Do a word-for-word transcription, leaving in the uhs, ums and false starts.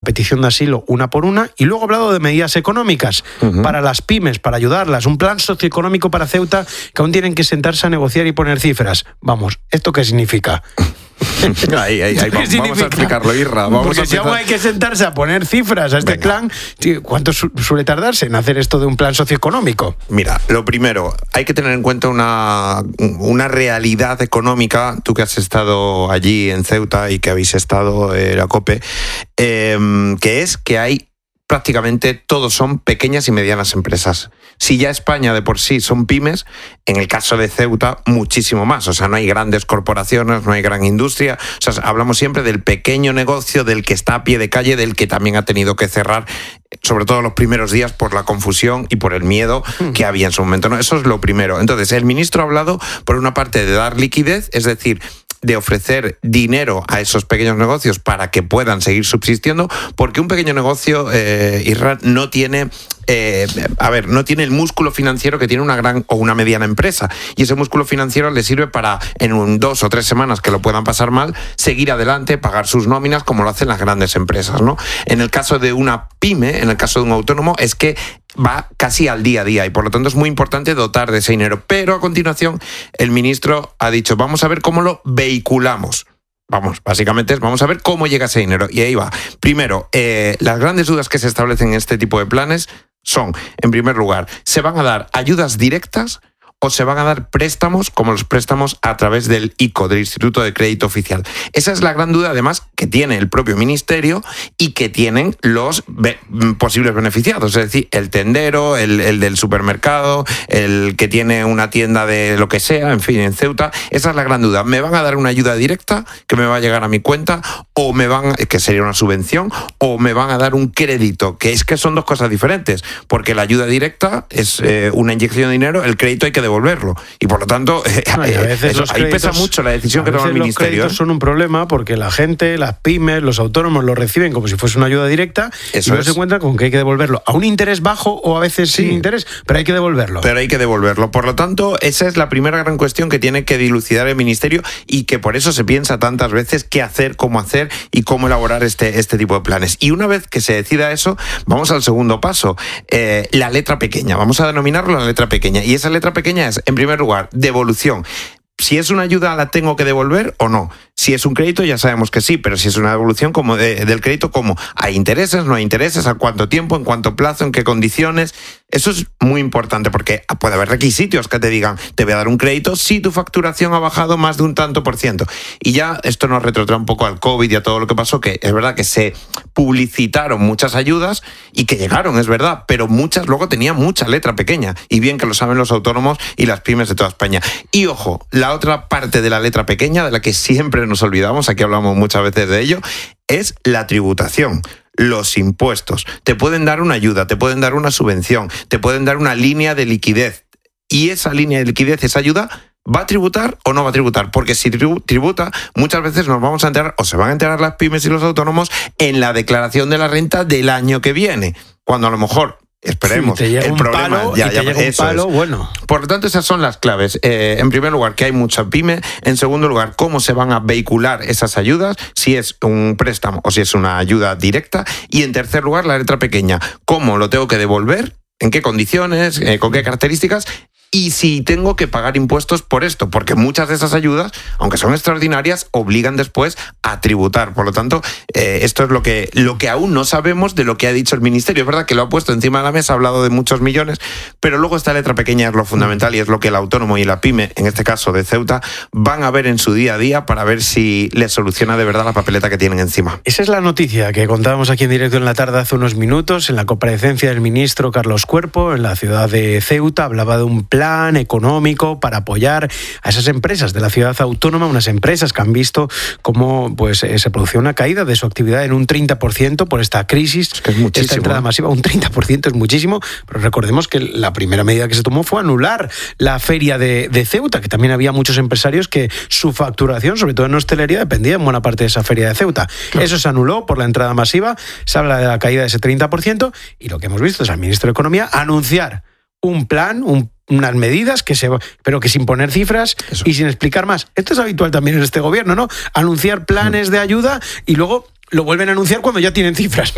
petición de asilo una por una, y luego ha hablado de medidas económicas uh-huh. para las pymes, para ayudarlas, un plan socioeconómico para Ceuta, que aún tienen que sentarse a negociar y poner cifras. Vamos, ¿esto qué significa? Ahí, ahí, ahí, vamos, vamos a explicarlo, Irra. Vamos Porque a si aún hay que sentarse a poner cifras a este Venga. plan, ¿cuánto su- suele tardarse en hacer esto de un plan socioeconómico? Mira, lo primero, hay que tener en cuenta una, una realidad económica. Tú que has estado allí en Ceuta y que habéis estado en la COPE, eh, que es que hay prácticamente todos son pequeñas y medianas empresas. Si ya España de por sí son pymes, en el caso de Ceuta muchísimo más. O sea, no hay grandes corporaciones, no hay gran industria. O sea, hablamos siempre del pequeño negocio, del que está a pie de calle, del que también ha tenido que cerrar, sobre todo los primeros días, por la confusión y por el miedo que había en su momento, ¿no? Eso es lo primero. Entonces, el ministro ha hablado, por una parte, de dar liquidez, es decir, de ofrecer dinero a esos pequeños negocios para que puedan seguir subsistiendo, porque un pequeño negocio, eh, Israel, no tiene, eh, a ver, no tiene el músculo financiero que tiene una gran o una mediana empresa, y ese músculo financiero le sirve para, en un dos o tres semanas que lo puedan pasar mal, seguir adelante, pagar sus nóminas como lo hacen las grandes empresas, ¿no? En el caso de una pyme, en el caso de un autónomo, es que va casi al día a día, y por lo tanto es muy importante dotar de ese dinero. Pero a continuación el ministro ha dicho, vamos a ver cómo lo vehiculamos. Vamos, básicamente es, vamos a ver cómo llega ese dinero. Y ahí va. Primero, eh, las grandes dudas que se establecen en este tipo de planes son, en primer lugar, ¿se van a dar ayudas directas o se van a dar préstamos, como los préstamos a través del I C O, del Instituto de Crédito Oficial? Esa es la gran duda, además, que tiene el propio ministerio y que tienen los be- posibles beneficiados, es decir, el tendero, el, el del supermercado, el que tiene una tienda de lo que sea, en fin, en Ceuta. Esa es la gran duda. ¿Me van a dar una ayuda directa que me va a llegar a mi cuenta, o me van, que sería una subvención, o me van a dar un crédito? Que es que son dos cosas diferentes, porque la ayuda directa es eh, una inyección de dinero, el crédito hay que devolverlo, y por lo tanto eh, no, y a veces eso, los ahí créditos, pesa mucho la decisión que toma el los ministerio. Los créditos ¿eh? son un problema porque la gente, las pymes, los autónomos lo reciben como si fuese una ayuda directa, eso y no es. se encuentran con que hay que devolverlo a un interés bajo o a veces sí. sin interés, pero hay que devolverlo. Pero hay que devolverlo. Por lo tanto, esa es la primera gran cuestión que tiene que dilucidar el ministerio, y que por eso se piensa tantas veces qué hacer, cómo hacer y cómo elaborar este, este tipo de planes. Y una vez que se decida eso, vamos al segundo paso, eh, la letra pequeña. Vamos a denominarlo la letra pequeña. Y esa letra pequeña es, en primer lugar, devolución. Si es una ayuda, ¿la tengo que devolver o no? Si es un crédito, ya sabemos que sí, pero si es una devolución como de, del crédito, ¿cómo? ¿Hay intereses, no hay intereses? ¿A cuánto tiempo? ¿En cuánto plazo? ¿En qué condiciones? Eso es muy importante, porque puede haber requisitos que te digan, te voy a dar un crédito si tu facturación ha bajado más de un tanto por ciento. Y ya esto nos retrotrae un poco al COVID y a todo lo que pasó, que es verdad que se publicitaron muchas ayudas y que llegaron, es verdad, pero muchas luego tenían mucha letra pequeña, y bien que lo saben los autónomos y las pymes de toda España. Y ojo, la otra parte de la letra pequeña, de la que siempre nos olvidamos, aquí hablamos muchas veces de ello, es la tributación. Los impuestos. Te pueden dar una ayuda, te pueden dar una subvención, te pueden dar una línea de liquidez. Y esa línea de liquidez, esa ayuda, ¿va a tributar o no va a tributar? Porque si tributa, muchas veces nos vamos a enterar, o se van a enterar las pymes y los autónomos, en la declaración de la renta del año que viene, cuando a lo mejor, esperemos, sí, te llega el un problema palo, ya, y te ya, llega un eso palo, es. Bueno. Por lo tanto, esas son las claves. Eh, en primer lugar, que hay mucha pyme. En segundo lugar, cómo se van a vehicular esas ayudas, si es un préstamo o si es una ayuda directa. Y en tercer lugar, la letra pequeña, cómo lo tengo que devolver, en qué condiciones, eh, con qué características, y si tengo que pagar impuestos por esto, porque muchas de esas ayudas, aunque son extraordinarias, obligan después a tributar. Por lo tanto, eh, esto es lo que, lo que aún no sabemos de lo que ha dicho el ministerio. Es verdad que lo ha puesto encima de la mesa, ha hablado de muchos millones, pero luego esta letra pequeña es lo fundamental, y es lo que el autónomo y la pyme, en este caso de Ceuta, van a ver en su día a día para ver si les soluciona de verdad la papeleta que tienen encima. Esa es la noticia que contábamos aquí en directo en la tarde hace unos minutos, en la comparecencia del ministro Carlos Cuerpo en la ciudad de Ceuta. Hablaba de un plan plan económico para apoyar a esas empresas de la ciudad autónoma, unas empresas que han visto cómo pues, eh, se producía una caída de su actividad en un treinta por ciento por esta crisis, es que es muchísimo, esta entrada masiva. Un treinta por ciento es muchísimo, pero recordemos que la primera medida que se tomó fue anular la feria de, de Ceuta, que también había muchos empresarios que su facturación, sobre todo en hostelería, dependía en buena parte de esa feria de Ceuta. Claro. Eso se anuló por la entrada masiva, se habla de la caída de ese treinta por ciento, y lo que hemos visto es al ministro de Economía anunciar un plan, un, unas medidas, que se, pero que sin poner cifras Eso. y sin explicar más. Esto es habitual también en este gobierno, ¿no? Anunciar planes de ayuda y luego lo vuelven a anunciar cuando ya tienen cifras.